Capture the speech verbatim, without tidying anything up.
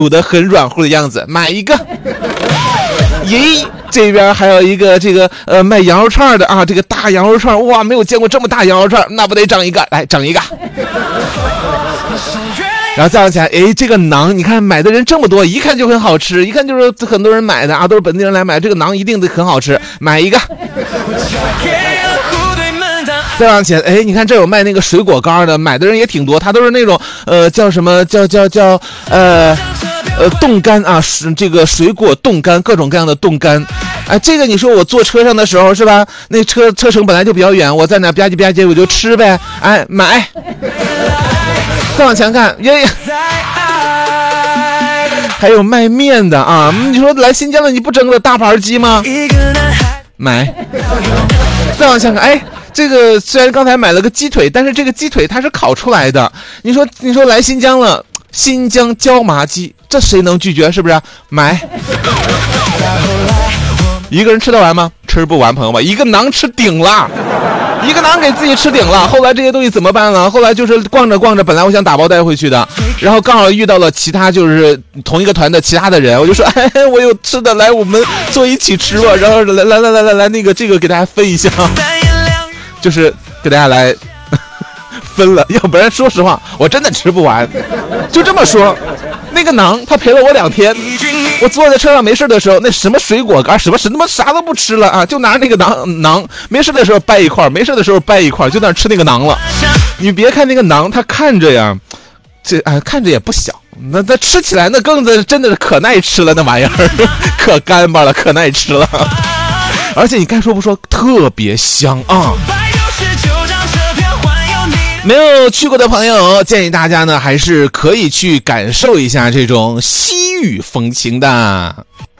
鼓得很软乎的样子，买一个。咦，这边还有一个这个呃卖羊肉串的啊，这个大羊肉串，哇，没有见过这么大羊肉串，那不得整一个，来整一个。然后再往前，哎，这个馕，你看买的人这么多，一看就很好吃，一看就是很多人买的啊，都是本地人来买，这个馕一定得很好吃，买一个。再往前，哎，你看这有卖那个水果干的，买的人也挺多，它都是那种呃叫什么叫叫叫呃呃冻干啊，是这个水果冻干，各种各样的冻干。哎，这个你说我坐车上的时候是吧？那车车程本来就比较远，我在那吧唧吧唧我就吃呗，哎，买。再往前看，耶，还有卖面的啊！你说来新疆了，你不整个大盘鸡吗？买。再往前看，哎，这个虽然刚才买了个鸡腿，但是这个鸡腿它是烤出来的。你说，你说来新疆了，新疆椒麻鸡，这谁能拒绝？是不是？买。一个人吃得完吗？吃不完，朋友们，一个馕吃顶了。一个馕给自己吃顶了，后来这些东西怎么办呢？后来就是逛着逛着，本来我想打包带回去的，然后刚好遇到了其他就是同一个团的其他的人，我就说，哎，我有吃的，来我们坐一起吃吧，然后来来来来来来，那个这个给大家分一下，就是给大家来分了，要不然说实话我真的吃不完，就这么说。那个馕他陪了我两天，我坐在车上没事的时候，那什么水果干什么什么啥都不吃了啊，就拿那个馕馕，没事的时候掰一块，没事的时候掰一块，就在那吃那个馕了。你别看那个馕，它看着呀，这哎看着也不小，那它吃起来那更的真的是可耐吃了，那玩意儿可干巴了，可耐吃了，而且你该说不说，特别香啊。没有去过的朋友，建议大家呢还是可以去感受一下这种西域风情的。